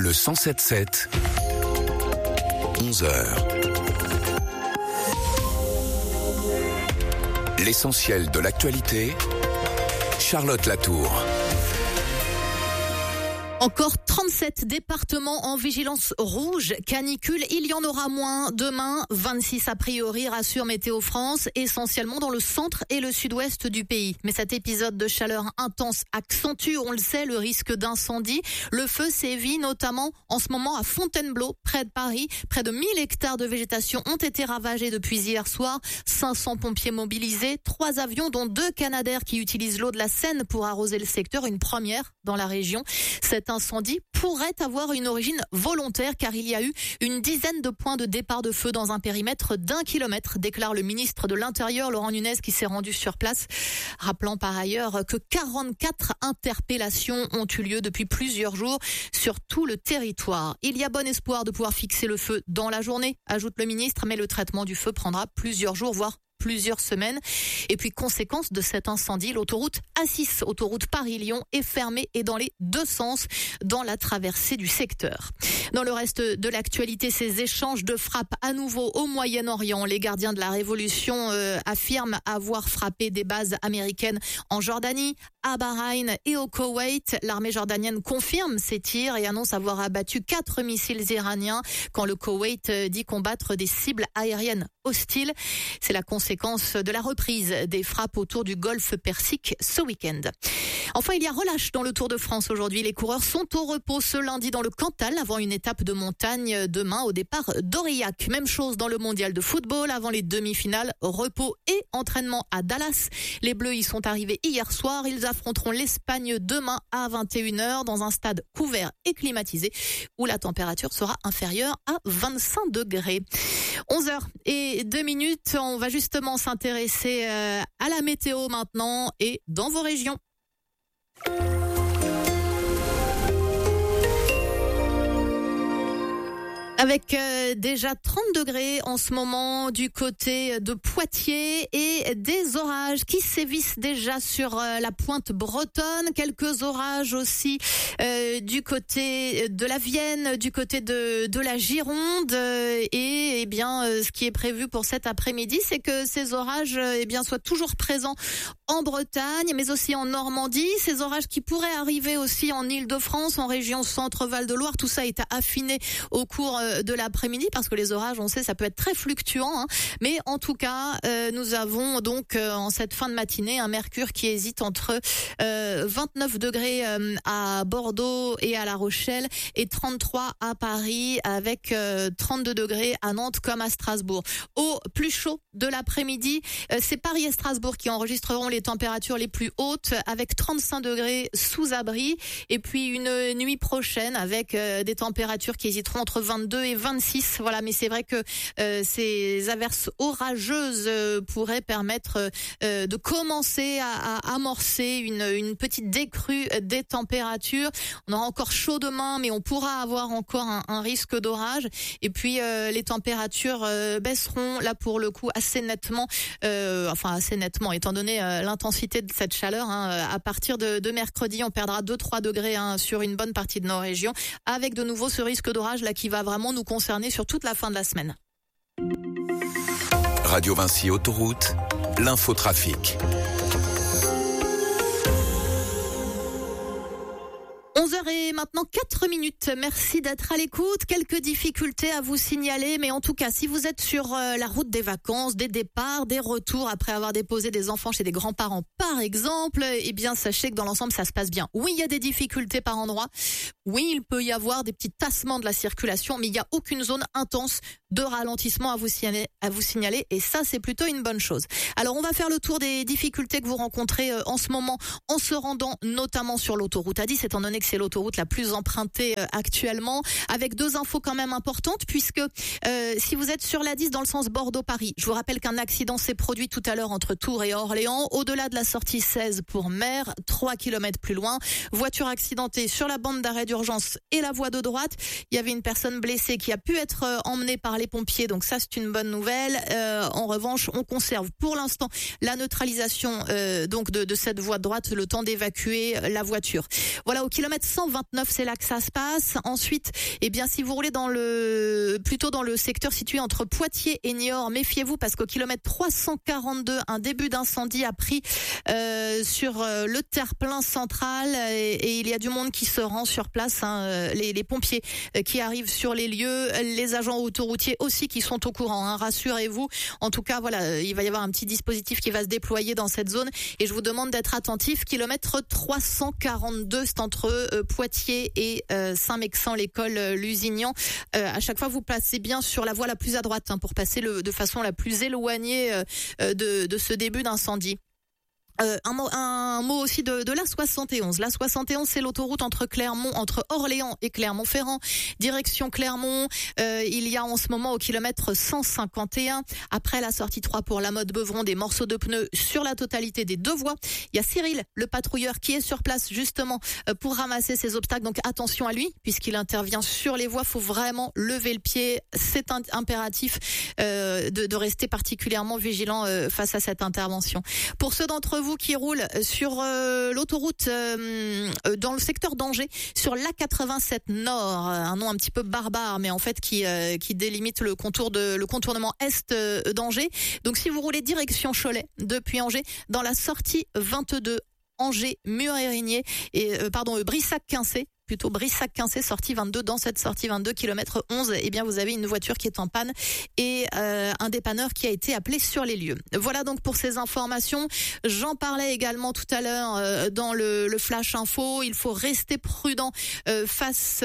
Le 107.7, 11h. L'essentiel de l'actualité, Charlotte Latour. Encore 37 départements en vigilance rouge, canicule, il y en aura moins demain, 26 a priori, rassure Météo France, essentiellement dans le centre et le sud-ouest du pays. Mais cet épisode de chaleur intense accentue, on le sait, le risque d'incendie. Le feu sévit notamment en ce moment à Fontainebleau, près de Paris. Près de 1000 hectares de végétation ont été ravagés depuis hier soir, 500 pompiers mobilisés, 3 avions dont 2 Canadair qui utilisent l'eau de la Seine pour arroser le secteur, une première dans la région. Cet incendie pourrait avoir une origine volontaire car il y a eu une dizaine de points de départ de feu dans un périmètre d'1 kilomètre, déclare le ministre de l'Intérieur, Laurent Nunez, qui s'est rendu sur place. Rappelant par ailleurs que 44 interpellations ont eu lieu depuis plusieurs jours sur tout le territoire. Il y a bon espoir de pouvoir fixer le feu dans la journée, ajoute le ministre, mais le traitement du feu prendra plusieurs jours, voire plusieurs semaines. Et puis, conséquence de cet incendie, l'autoroute A6, autoroute Paris-Lyon, est fermée et dans les deux sens dans la traversée du secteur. Dans le reste de l'actualité, ces échanges de frappes à nouveau au Moyen-Orient. Les gardiens de la Révolution affirment avoir frappé des bases américaines en Jordanie, à Bahreïn et au Koweït. L'armée jordanienne confirme ces tirs et annonce avoir abattu 4 missiles iraniens quand le Koweït dit combattre des cibles aériennes hostiles. C'est la conséquence de la reprise des frappes autour du golfe Persique ce week-end. Enfin, il y a relâche dans le Tour de France aujourd'hui. Les coureurs sont au repos ce lundi dans le Cantal avant une étape de montagne demain au départ d'Aurillac. Même chose dans le mondial de football avant les demi-finales. Repos et entraînement à Dallas. Les Bleus y sont arrivés hier soir. Ils affronteront l'Espagne demain à 21h dans un stade couvert et climatisé où la température sera inférieure à 25 degrés. 11h02. On va justement s'intéresser à la météo maintenant et dans vos régions. Avec déjà 30 degrés en ce moment du côté de Poitiers et des orages qui sévissent déjà sur la pointe bretonne. Quelques orages aussi du côté de la Vienne, du côté de la Gironde. Et eh bien, ce qui est prévu pour cet après-midi, c'est que ces orages soient toujours présents en Bretagne, mais aussi en Normandie. Ces orages qui pourraient arriver aussi en Île-de-France, en région Centre-Val-de-Loire. Tout ça est affiné au cours de l'après-midi parce que les orages, on sait, ça peut être très fluctuant. Mais en tout cas, nous avons donc en cette fin de matinée un mercure qui hésite entre 29 degrés à Bordeaux et à La Rochelle et 33 à Paris avec 32 degrés à Nantes comme à Strasbourg. Au plus chaud de l'après-midi, c'est Paris et Strasbourg qui enregistreront les températures les plus hautes avec 35 degrés sous abri et puis une nuit prochaine avec des températures qui hésiteront entre 22 et 26. Voilà, mais c'est vrai que ces averses orageuses pourraient permettre de commencer à amorcer une petite décrue des températures. On aura encore chaud demain, mais on pourra avoir encore un risque d'orage. Et puis les températures baisseront là pour le coup assez nettement, étant donné l'intensité de cette chaleur. À partir de mercredi, on perdra 2-3 degrés sur une bonne partie de nos régions, avec de nouveau ce risque d'orage là qui va vraiment nous concerner sur toute la fin de la semaine. Radio Vinci Autoroute, l'infotrafic. 11h et maintenant 4 minutes. Merci d'être à l'écoute. Quelques difficultés à vous signaler, mais en tout cas, si vous êtes sur la route des vacances, des départs, des retours après avoir déposé des enfants chez des grands-parents, par exemple, eh bien, sachez que dans l'ensemble, ça se passe bien. Oui, il y a des difficultés par endroit. Oui, il peut y avoir des petits tassements de la circulation, mais il n'y a aucune zone intense de ralentissement à vous signaler, et ça, c'est plutôt une bonne chose. Alors, on va faire le tour des difficultés que vous rencontrez en ce moment en se rendant notamment sur l'autoroute A10, étant donné que c'est l'autoroute la plus empruntée actuellement, avec 2 infos quand même importantes, puisque si vous êtes sur l'A10 dans le sens Bordeaux-Paris, je vous rappelle qu'un accident s'est produit tout à l'heure entre Tours et Orléans, au-delà de la sortie 16 pour Mer, 3 km plus loin, voiture accidentée sur la bande d'arrêt d'urgence et la voie de droite. Il y avait une personne blessée qui a pu être emmenée par les pompiers, donc ça c'est une bonne nouvelle. En revanche, on conserve pour l'instant la neutralisation donc de cette voie de droite, le temps d'évacuer la voiture. Voilà, au kilomètre kilomètre 129, c'est là que ça se passe. Ensuite, eh bien, si vous roulez plutôt dans le secteur situé entre Poitiers et Niort, méfiez-vous parce qu'au kilomètre 342, un début d'incendie a pris sur le terre-plein central et il y a du monde qui se rend sur place. Les pompiers qui arrivent sur les lieux, les agents autoroutiers aussi qui sont au courant. Rassurez-vous. En tout cas, voilà, il va y avoir un petit dispositif qui va se déployer dans cette zone et je vous demande d'être attentif. Kilomètre 342, c'est entre Poitiers et Saint-Mexan, l'école Lusignan. À chaque fois, vous passez bien sur la voie la plus à droite pour passer de façon la plus éloignée de ce début d'incendie. Un mot aussi de la 71. La 71, c'est l'autoroute entre Orléans et Clermont-Ferrand, direction Clermont. Il y a en ce moment au kilomètre 151, après la sortie 3 pour la Motte-Beuvron, des morceaux de pneus sur la totalité des deux voies. Il y a Cyril, le patrouilleur, qui est sur place justement pour ramasser ces obstacles. Donc attention à lui, puisqu'il intervient sur les voies. Faut vraiment lever le pied. C'est impératif de rester particulièrement vigilant face à cette intervention. Pour ceux d'entre vous qui roulent sur l'autoroute dans le secteur d'Angers, sur l'A87 Nord, un nom un petit peu barbare, mais en fait qui délimite le contournement est d'Angers. Donc si vous roulez direction Cholet depuis Angers, dans la sortie 22 Angers, Mur-Érigné et Brissac-Quincé. Plutôt Brissac-Quincé, sortie 22, dans cette sortie 22, kilomètre 11, eh bien, vous avez une voiture qui est en panne et un dépanneur qui a été appelé sur les lieux. Voilà donc pour ces informations. J'en parlais également tout à l'heure dans le Flash Info. Il faut rester prudent face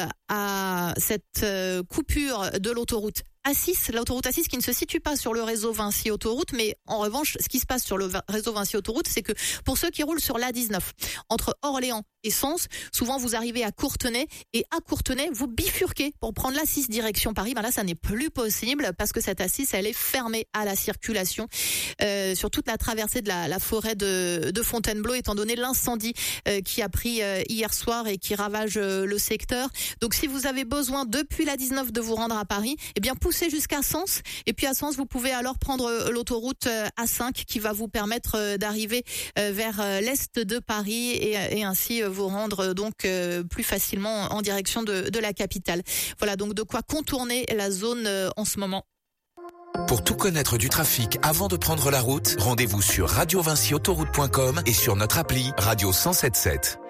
à cette coupure de l'autoroute A6, l'autoroute A6 qui ne se situe pas sur le réseau Vinci Autoroute, mais en revanche, ce qui se passe sur le réseau Vinci Autoroute, c'est que pour ceux qui roulent sur l'A19, entre Orléans et Sens, souvent vous arrivez à Courtenay, et à Courtenay, vous bifurquez pour prendre l'A6 direction Paris. Ben là, ça n'est plus possible parce que cette A6, elle est fermée à la circulation sur toute la traversée de la forêt de Fontainebleau, étant donné l'incendie qui a pris hier soir et qui ravage le secteur. Donc, si vous avez besoin depuis l'A19 de vous rendre à Paris, eh bien, poussez jusqu'à Sens, et puis à Sens, vous pouvez alors prendre l'autoroute A5 qui va vous permettre d'arriver vers l'est de Paris et ainsi vous rendre donc plus facilement en direction de la capitale. Voilà donc de quoi contourner la zone en ce moment. Pour tout connaître du trafic avant de prendre la route, rendez-vous sur radiovinciautoroute.com et sur notre appli Radio 107.7.